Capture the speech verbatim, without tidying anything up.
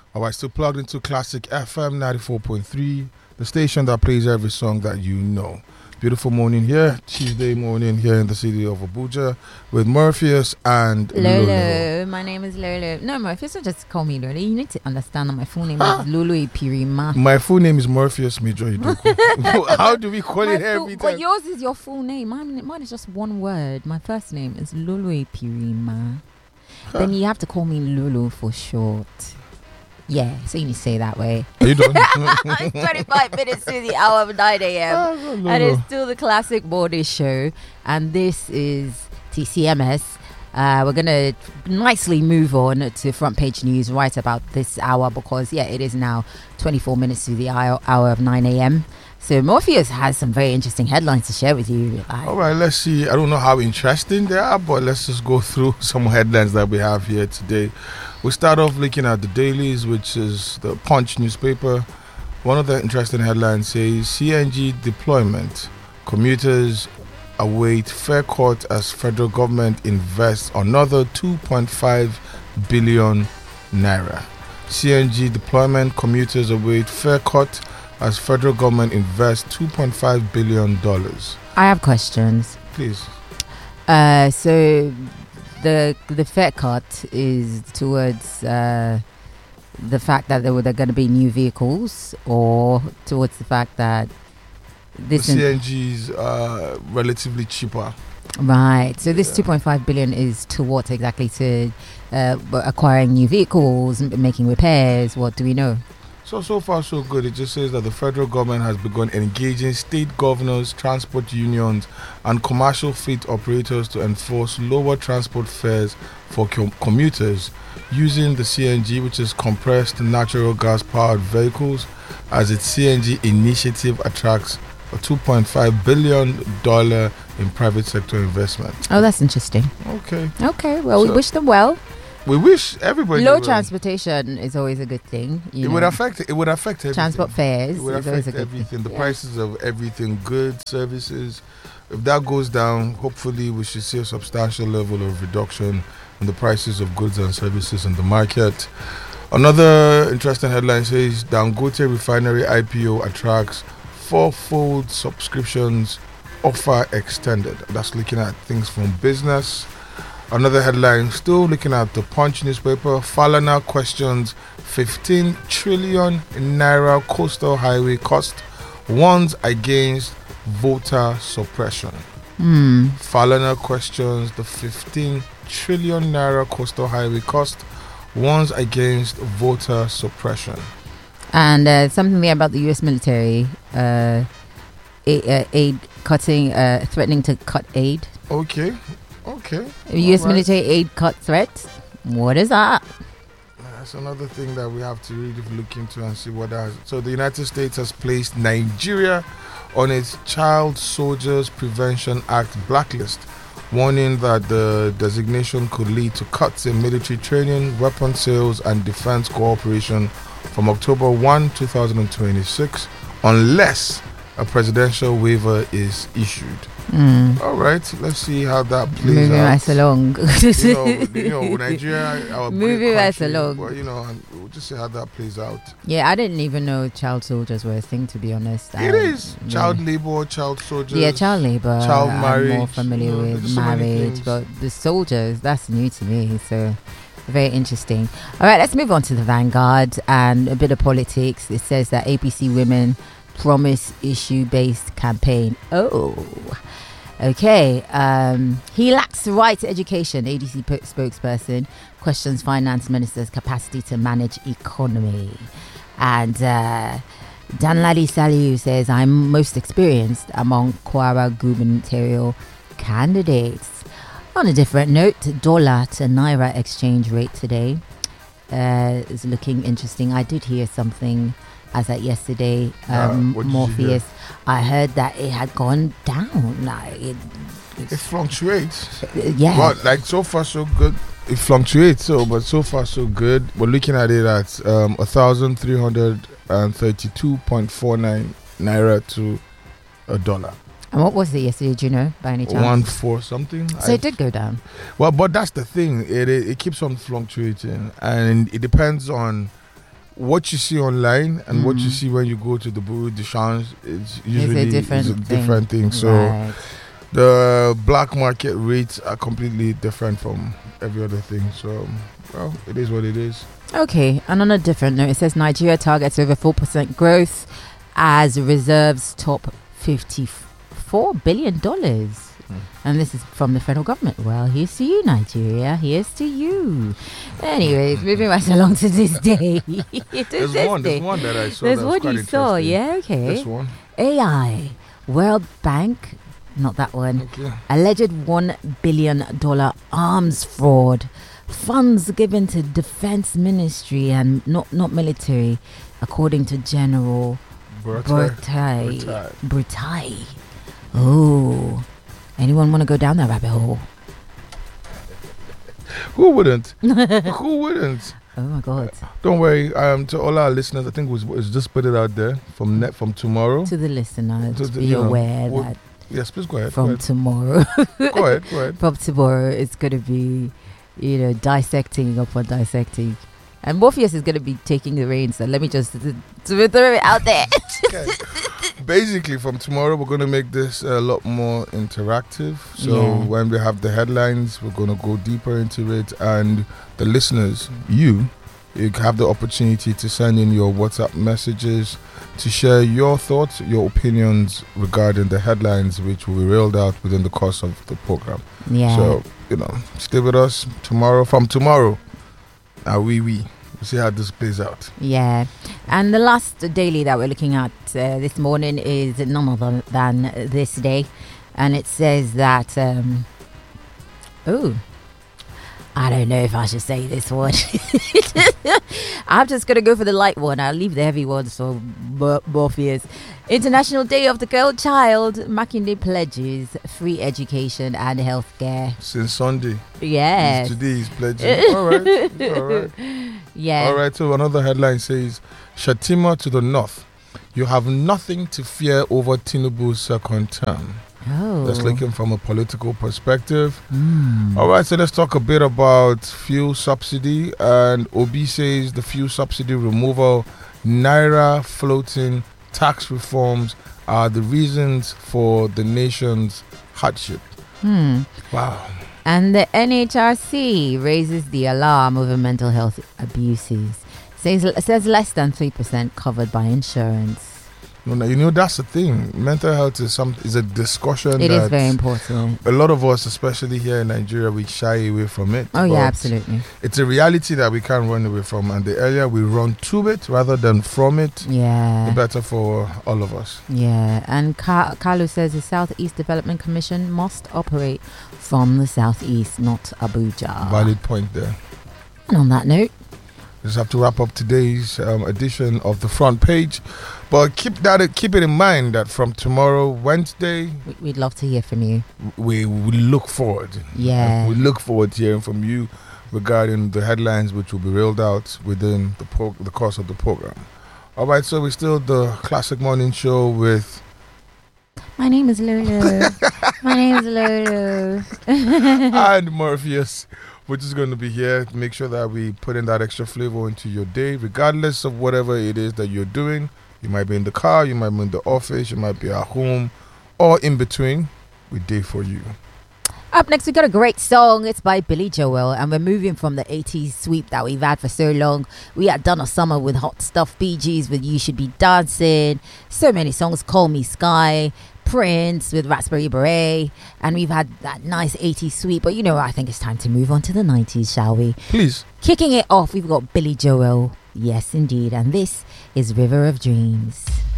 All right, still plugged into Classic F M ninety-four point three, the station that plays every song that you know. Beautiful morning here, Tuesday morning here in the city of Abuja with Morpheus and Lolo. Lolo. My name is Lolo. No, Morpheus, don't just call me Lolo. You need to understand that my full name is Lolo Ipirima. My full name is Morpheus Major Idoku. How do we call My it full, every time? But yours is your full name. Mine, mine is just one word. My first name is Lolo Ipirima. Huh. Then you have to call me Lolo for short. Yeah, so you need to say that way. Are you done? It's twenty-five minutes to the hour of nine a.m. Oh, no, and no. it's still the Classic Morning Show. And this is T C M S. Uh, we're going to nicely move on to front page news right about this hour because, yeah, it is now twenty-four minutes to the hour, hour of nine a.m. So Morpheus has some very interesting headlines to share with you. I, All right, let's see. I don't know how interesting they are, but let's just go through some headlines that we have here today. We start off looking at the dailies, which is the Punch newspaper. One of the interesting headlines says C N G deployment. Commuters await fair court as federal government invests another two point five billion naira. C N G deployment. Commuters await fair court as federal government invests two point five billion dollars. I have questions. Please. Uh, so the the fair cut is towards uh, the fact that there were there going to be new vehicles, or towards the fact that this the C N G's uh, relatively cheaper. Right. So this Yeah. two point five billion is to what exactly? To uh, acquiring new vehicles, m- making repairs. What do we know? So, so far so good. It just says that the federal government has begun engaging state governors, transport unions, and commercial fleet operators to enforce lower transport fares for com- commuters using the C N G, which is compressed natural gas powered vehicles, as its C N G initiative attracts a two point five billion dollars in private sector investment. Oh, that's interesting. Okay. Okay. Well, we So- wish them well. We wish everybody Low well. transportation is always a good thing. You It know. would affect. It would affect everything. Transport fares It would is always a affect good everything. thing. The Yeah. prices of everything, goods, services. If that goes down, hopefully we should see a substantial level of reduction in the prices of goods and services in the market. Another interesting headline says Dangote Refinery I P O attracts fourfold subscriptions, offer extended. That's looking at things from business. Another headline, still looking at the Punch newspaper, Falana questions fifteen trillion naira coastal highway cost, warns against voter suppression. Hmm. Falana questions the fifteen trillion naira coastal highway cost, warns against voter suppression. And uh, something there about the U S military, uh, aid, uh, aid cutting, uh, threatening to cut aid. Okay, okay. U S All right. military aid cut threat. What is that? That's another thing that we have to really look into and see what that has. So the United States has placed Nigeria on its Child Soldiers Prevention Act blacklist, warning that the designation could lead to cuts in military training, weapon sales, and defense cooperation from October first, twenty twenty-six, unless a presidential waiver is issued. Mm. All right, let's see how that plays Moving out. right along. you know, you know, Nigeria, our Moving great right country, along. But you know, and we'll just see how that plays out. Yeah, I didn't even know child soldiers were a thing, to be honest. It I- is yeah. child labor, child soldiers. Yeah, child labor. child I'm marriage, more familiar you know, with there's so many marriage, things. but the soldiers, that's new to me. So very interesting. All right, let's move on to the Vanguard and a bit of politics. It says that A P C women promise issue-based campaign. Oh, okay. Um, he lacks the right to education. A D C po- spokesperson questions finance minister's capacity to manage economy. And uh, Danladi Saliu says, I'm most experienced among Kwara gubernatorial candidates. On a different note, dollar to naira exchange rate today uh, is looking interesting. I did hear something as at yesterday, um, Uh, what did you Morpheus. I heard that it had gone down. Like it, It fluctuates. yeah. Well, like so far so good. It fluctuates, so but so far so good. We're looking at it at um a thousand three hundred and thirty-two point four nine naira to a dollar. And what was it yesterday? Do you know by any chance? One four something. So I- it did go down. Well, but that's the thing. It, it it keeps on fluctuating, and it depends on what you see online and Mm. what you see when you go to the Bureau de Change is usually it's a different is a thing. different thing. So Right. the black market rates are completely different from every other thing. So, well, it is what it is. Okay, and on a different note, it says Nigeria targets over four percent growth as reserves top fifty-four billion dollars. Mm. And this is from the federal government. Well, here's to you, Nigeria. Here's to you. Anyways, moving right along to this day. to There's this one, day. there's one that I saw. There's that was one quite you saw, interesting. yeah, okay. This one. A I, World Bank, not that one. Okay. Alleged one billion dollars arms fraud. Funds given to defense ministry and not, not military, according to General Burtai. Burtai. Burtai. Oh. Anyone want to go down that rabbit hole? Who wouldn't? Who wouldn't? Oh my God. Don't worry. Um, to all our listeners, I think it was, it was just put it out there from net from tomorrow. To the listeners, To the- be you know, aware well, that Yes, please go ahead. from Go ahead. tomorrow, Go ahead. Go ahead. from tomorrow, it's going to be, you know, dissecting upon dissecting. And Morpheus is going to be taking the reins. So let me just th- th- throw it out there. Okay. Basically, from tomorrow, we're going to make this a lot more interactive. So Yeah. when we have the headlines, we're going to go deeper into it. And the listeners, you, you have the opportunity to send in your WhatsApp messages to share your thoughts, your opinions regarding the headlines, which will be rolled out within the course of the program. Yeah. So, you know, stay with us tomorrow. From tomorrow, uh, we, we. We'll see how this plays out. Yeah, and the last daily that we're looking at uh, this morning is none other than This Day, and it says that. Um, oh, I don't know if I should say this one. I'm just gonna go for the light one. I'll leave the heavy one. So, Mor- Morpheus. International Day of the Girl Child. Makinde pledges free education and healthcare. Since Sunday. Yes. Today he's pledging. All right. All right. Yeah. All right. So another headline says, Shatima to the north. You have nothing to fear over Tinubu's second term. Oh. That's looking from a political perspective. Mm. All right. So let's talk a bit about fuel subsidy. And Obi says the fuel subsidy removal, Naira floating, tax reforms are the reasons for the nation's hardship. Hmm. Wow. And the N H R C raises the alarm over mental health abuses. Says says less than three percent covered by insurance. No, no, you know, that's the thing. Mental health is some is a discussion. It that is very important. A lot of us, especially here in Nigeria, we shy away from it. Oh But yeah, absolutely. It's a reality that we can't run away from, and the earlier we run to it rather than from it, the Yeah, better for all of us. yeah. And Ka- Kalu says the Southeast Development Commission must operate from the southeast, not Abuja. Valid point there. And on that note, Just have to wrap up today's um, edition of the front page, but keep that keep it in mind that from tomorrow, Wednesday, we- we'd love to hear from you. we we look forward. Yeah. we look forward to hearing from you regarding the headlines which will be rolled out within the pro- the course of the program. All right, so we're still the classic morning show with My name is Lulu. My name is Lulu. and Morpheus. We're just going to be here to make sure that we put in that extra flavor into your day, regardless of whatever it is that you're doing. You might be in the car, you might be in the office, you might be at home, or in between. We're there for you. Up next, we got a great song. It's by Billy Joel, and we're moving from the eighties sweep that we've had for so long. We had done a summer with Hot Stuff, Bee Gees with You Should Be Dancing, so many songs, Call Me Sky, Prince with Raspberry Beret, and we've had that nice eighties sweep. But you know, I think it's time to move on to the nineties, shall we? Please. Kicking it off, we've got Billy Joel. Yes, indeed. And this is River of Dreams.